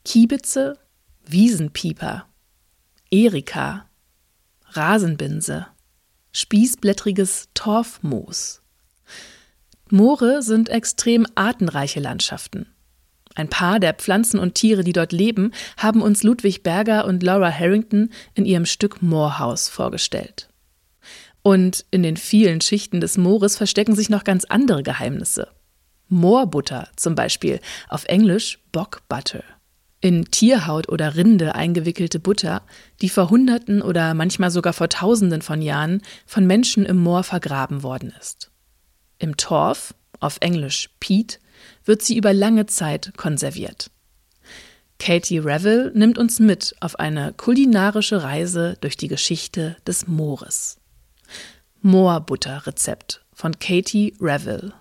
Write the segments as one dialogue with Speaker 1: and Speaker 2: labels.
Speaker 1: Kiebitze, Wiesenpieper, Erika, Rasenbinse, spießblättriges Torfmoos. Moore sind extrem artenreiche Landschaften. Ein paar der Pflanzen und Tiere, die dort leben, haben uns Ludwig Berger und Laura Harrington in ihrem Stück Moorhouse vorgestellt. Und in den vielen Schichten des Moores verstecken sich noch ganz andere Geheimnisse. Moorbutter zum Beispiel, auf Englisch Bog Butter. In Tierhaut oder Rinde eingewickelte Butter, die vor Hunderten oder manchmal sogar vor Tausenden von Jahren von Menschen im Moor vergraben worden ist. Im Torf, auf Englisch Peat, wird sie über lange Zeit konserviert. Katie Revill nimmt uns mit auf eine kulinarische Reise durch die Geschichte des Moores. Moorbutterrezept von Katie Revill.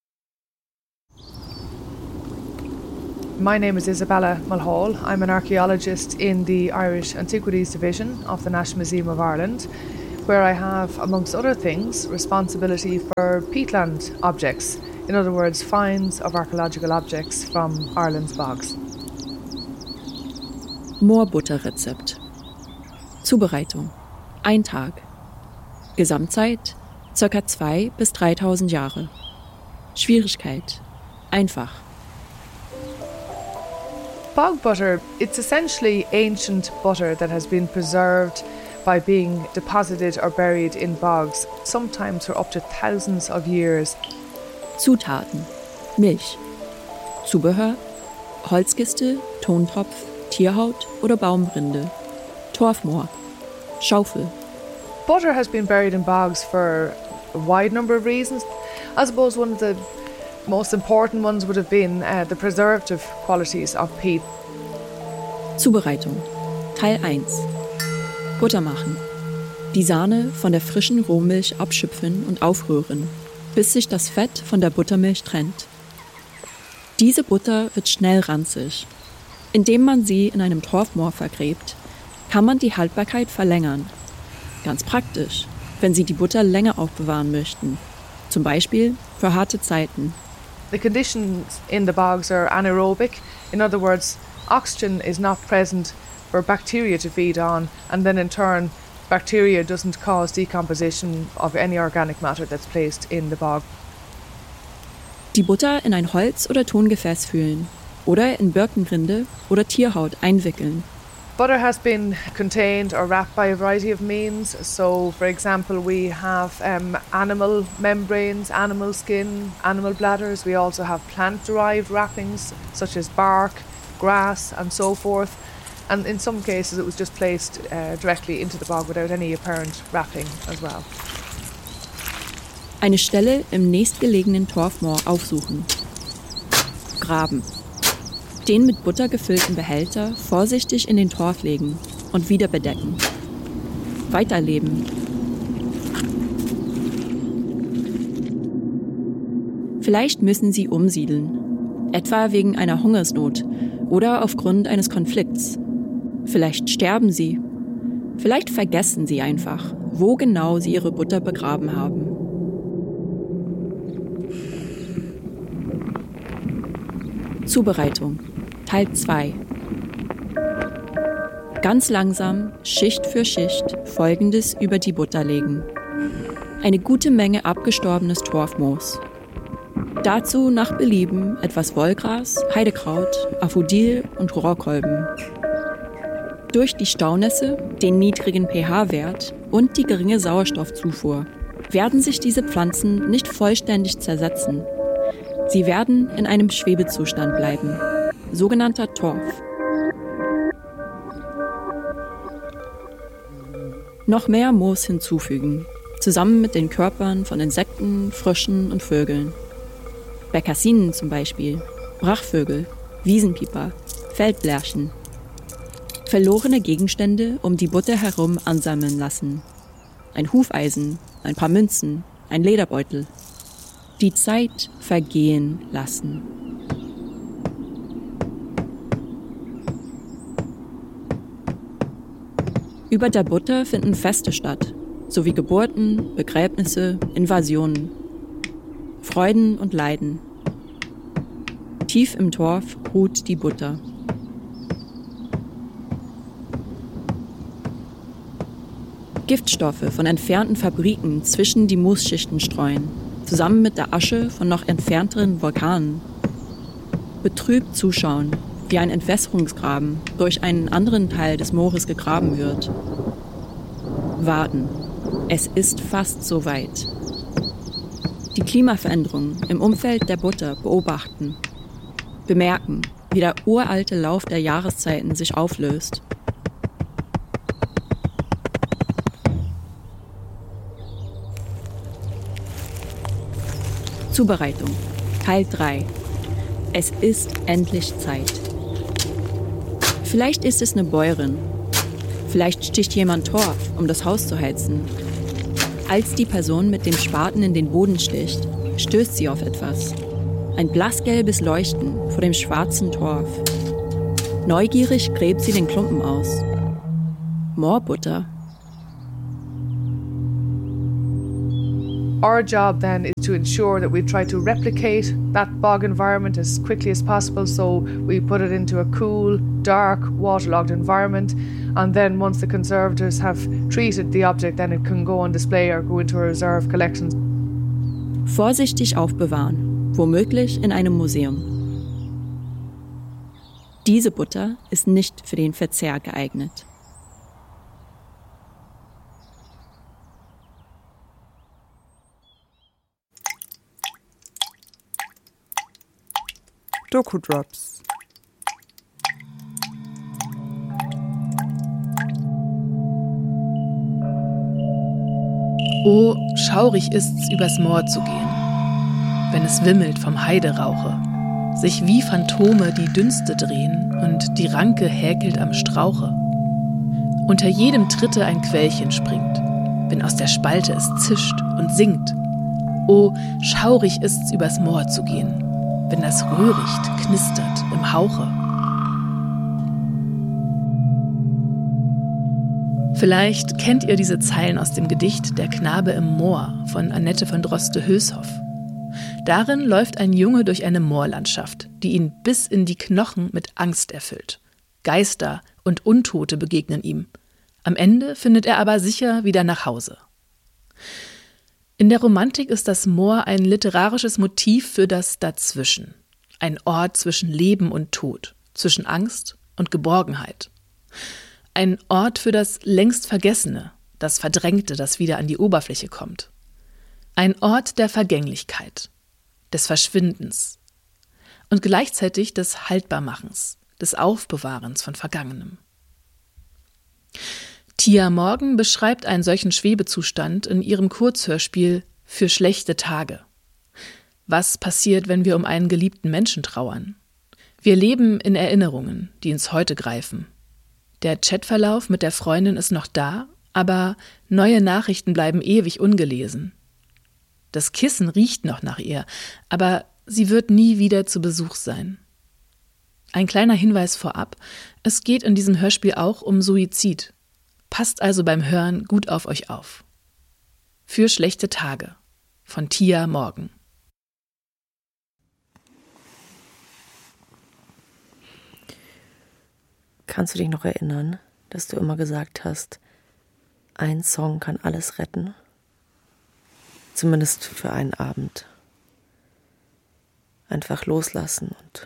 Speaker 2: My name is Isabella Mulhall. I'm an archaeologist in the Irish Antiquities Division of the National Museum of Ireland, where I have, amongst other things, responsibility for peatland objects, in other words, finds of archaeological objects from Ireland's bogs.
Speaker 3: Moorbutterrezept. Zubereitung: 1 Tag. Gesamtzeit: ca. 2.000 bis 3.000 Jahre. Schwierigkeit: einfach.
Speaker 2: Bog butter, it's essentially ancient butter that has been preserved by being deposited or buried in bogs, sometimes for up to thousands of years.
Speaker 3: Zutaten: Milch. Zubehör: Holzkiste, Tontopf, Tierhaut oder Baumrinde. Torfmoor. Schaufel.
Speaker 2: Butter has been buried in bogs for a wide number of reasons. I suppose one of the most important ones would have been the preservative qualities of peat.
Speaker 3: Zubereitung. Teil 1. Butter machen. Die Sahne von der frischen Rohmilch abschöpfen und aufrühren, bis sich das Fett von der Buttermilch trennt. Diese Butter wird schnell ranzig. Indem man sie in einem Torfmoor vergräbt, kann man die Haltbarkeit verlängern. Ganz praktisch, wenn Sie die Butter länger aufbewahren möchten. Zum Beispiel für harte Zeiten.
Speaker 2: The conditions in the bogs are anaerobic. In other words, oxygen is not present for bacteria to feed on, and then in turn, bacteria doesn't cause decomposition of any organic matter that's placed in the bog.
Speaker 3: Die Butter in ein Holz- oder Tongefäß füllen oder in Birkenrinde oder Tierhaut einwickeln.
Speaker 2: Butter has been contained or wrapped by a variety of means. So, for example, we have animal membranes, animal skin, animal bladders. We also have plant-derived wrappings, such as bark, grass, and so forth. And in some cases, it was just placed directly into the bog without any apparent wrapping as well.
Speaker 3: Eine Stelle im nächstgelegenen Torfmoor aufsuchen. Graben. Den mit Butter gefüllten Behälter vorsichtig in den Torf legen und wieder bedecken. Weiterleben. Vielleicht müssen Sie umsiedeln, etwa wegen einer Hungersnot oder aufgrund eines Konflikts. Vielleicht sterben Sie. Vielleicht vergessen Sie einfach, wo genau Sie Ihre Butter begraben haben. Zubereitung. Teil 2. Ganz langsam, Schicht für Schicht, Folgendes über die Butter legen. Eine gute Menge abgestorbenes Torfmoos. Dazu nach Belieben etwas Wollgras, Heidekraut, Aphrodil und Rohrkolben. Durch die Staunässe, den niedrigen pH-Wert und die geringe Sauerstoffzufuhr werden sich diese Pflanzen nicht vollständig zersetzen. Sie werden in einem Schwebezustand bleiben, sogenannter Torf. Noch mehr Moos hinzufügen, zusammen mit den Körpern von Insekten, Fröschen und Vögeln. Bekassinen zum Beispiel, Brachvögel, Wiesenpieper, Feldlerchen. Verlorene Gegenstände um die Butter herum ansammeln lassen. Ein Hufeisen, ein paar Münzen, ein Lederbeutel. Die Zeit vergehen lassen. Über der Butter finden Feste statt, sowie Geburten, Begräbnisse, Invasionen. Freuden und Leiden. Tief im Torf ruht die Butter. Giftstoffe von entfernten Fabriken zwischen die Moosschichten streuen, zusammen mit der Asche von noch entfernteren Vulkanen. Betrübt zuschauen, wie ein Entwässerungsgraben durch einen anderen Teil des Moores gegraben wird. Warten. Es ist fast soweit. Die Klimaveränderungen im Umfeld der Butter beobachten. Bemerken, wie der uralte Lauf der Jahreszeiten sich auflöst. Zubereitung. Teil 3. Es ist endlich Zeit. Vielleicht ist es eine Bäuerin. Vielleicht sticht jemand Torf, um das Haus zu heizen. Als die Person mit dem Spaten in den Boden sticht, stößt sie auf etwas. Ein blassgelbes Leuchten vor dem schwarzen Torf. Neugierig gräbt sie den Klumpen aus. Moorbutter.
Speaker 2: Our job then is to ensure that we try to replicate that bog environment as quickly as possible. So we put it into a cool, dark, waterlogged environment. And then once the conservators have treated the object, then it can go on display or go into a reserve collection.
Speaker 3: Vorsichtig aufbewahren, womöglich in einem Museum. Diese Butter ist nicht für den Verzehr geeignet.
Speaker 4: Doku-Drops.
Speaker 1: Oh, schaurig ist's, übers Moor zu gehen, wenn es wimmelt vom Heiderauche, sich wie Phantome die Dünste drehen und die Ranke häkelt am Strauche. Unter jedem Tritte ein Quellchen springt, wenn aus der Spalte es zischt und singt. Oh, schaurig ist's, übers Moor zu gehen, wenn das Röhricht knistert im Hauche. Vielleicht kennt ihr diese Zeilen aus dem Gedicht Der Knabe im Moor von Annette von Droste-Hülshoff. Darin läuft ein Junge durch eine Moorlandschaft, die ihn bis in die Knochen mit Angst erfüllt. Geister und Untote begegnen ihm. Am Ende findet er aber sicher wieder nach Hause. In der Romantik ist das Moor ein literarisches Motiv für das Dazwischen. Ein Ort zwischen Leben und Tod, zwischen Angst und Geborgenheit. Ein Ort für das längst Vergessene, das Verdrängte, das wieder an die Oberfläche kommt. Ein Ort der Vergänglichkeit, des Verschwindens und gleichzeitig des Haltbarmachens, des Aufbewahrens von Vergangenem. Tia Morgan beschreibt einen solchen Schwebezustand in ihrem Kurzhörspiel Für schlechte Tage. Was passiert, wenn wir um einen geliebten Menschen trauern? Wir leben in Erinnerungen, die ins Heute greifen. Der Chatverlauf mit der Freundin ist noch da, aber neue Nachrichten bleiben ewig ungelesen. Das Kissen riecht noch nach ihr, aber sie wird nie wieder zu Besuch sein. Ein kleiner Hinweis vorab, es geht in diesem Hörspiel auch um Suizid. Passt also beim Hören gut auf euch auf. Für schlechte Tage von Tia Morgan.
Speaker 4: Kannst du dich noch erinnern, dass du immer gesagt hast, ein Song kann alles retten? Zumindest für einen Abend. Einfach loslassen und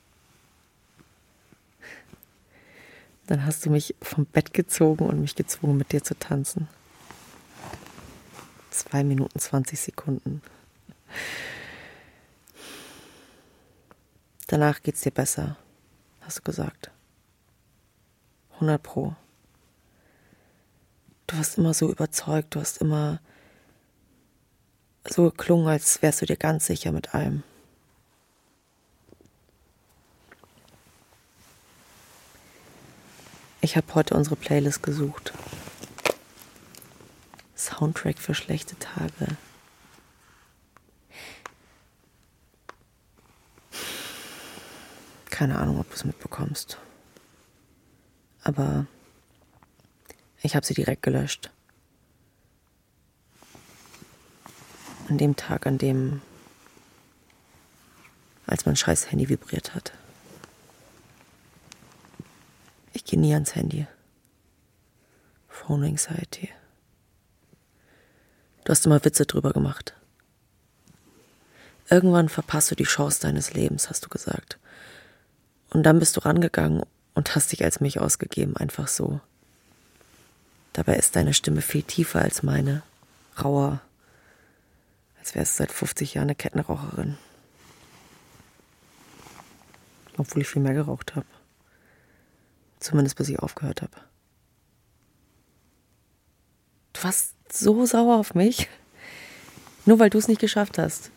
Speaker 4: dann hast du mich vom Bett gezogen und mich gezwungen, mit dir zu tanzen. 2 Minuten 20 Sekunden. Danach geht's dir besser, hast du gesagt. 100%. Du warst immer so überzeugt, du hast immer so geklungen, als wärst du dir ganz sicher mit allem. Ich habe heute unsere Playlist gesucht. Soundtrack für schlechte Tage. Keine Ahnung, ob du es mitbekommst. Aber ich habe sie direkt gelöscht. An dem Tag, als mein scheiß Handy vibriert hat. Ich gehe nie ans Handy. Phone Anxiety. Du hast immer Witze drüber gemacht. Irgendwann verpasst du die Chance deines Lebens, hast du gesagt. Und dann bist du rangegangen und hast dich als mich ausgegeben, einfach so. Dabei ist deine Stimme viel tiefer als meine, rauer, als wärst du seit 50 Jahren eine Kettenraucherin. Obwohl ich viel mehr geraucht habe. Zumindest bis ich aufgehört habe. Du warst so sauer auf mich, nur weil du es nicht geschafft hast.